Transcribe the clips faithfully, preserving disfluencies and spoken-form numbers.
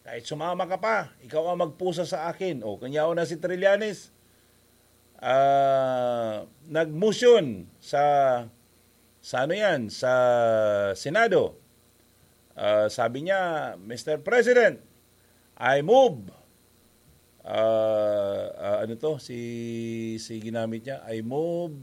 Kahit sumama ka pa, ikaw ang magpusa sa akin. O, kanya na si Trillanes, uh, nag-motion sa, sa ano yan, sa Senado. Uh, sabi niya, Mister President, I move. Uh, uh, ano to? Si, si ginamit niya, I move.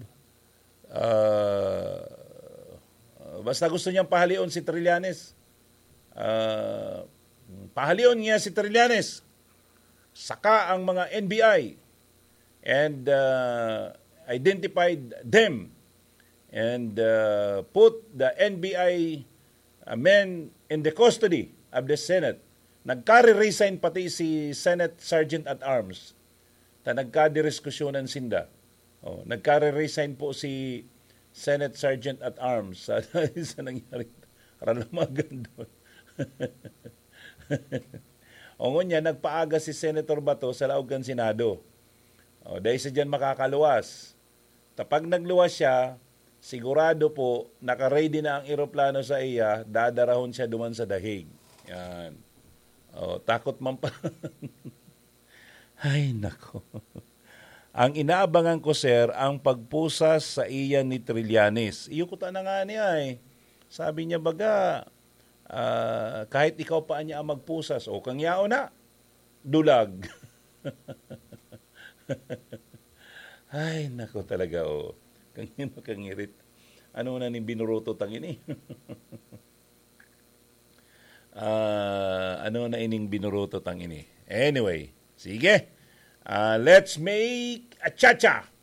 Uh, basta gusto niyang pahalion si Trillanes. Uh, pahalion niya si Trillanes. Saka ang mga N B I and uh, identified them and uh, put the N B I men in the custody of the Senate. Nagka-resign pati si Senate Sergeant at Arms. Ta nagka-diskusyonan sinda. Oh, nagka-resign po si Senate Sergeant at Arms sa, sa nangyari. Karalamagan doon. O ngunya, nagpaaga si Senator Bato sa Laogan Senado. O, dahil sa dyan makakaluwas. Tapag nagluwas siya, sigurado po, naka-ready na ang eroplano sa iya, dadarahon siya duman sa dahig. Yan. O, takot man pa. Ay, nako. Ang inaabangan ko, sir, ang pagpusas sa iya ni Trillanes. Iyukuta na nga niya eh. Sabi niya, baga, uh, kahit ikaw pa niya ang magpusas, o kang yao na, dulag. Ay, nako talaga, o. Kang yun makangirit. Ano na ni binuruto tangin eh. uh, ano na ining binuruto tangin eh. Anyway, sige. Uh, let's make a cha-cha.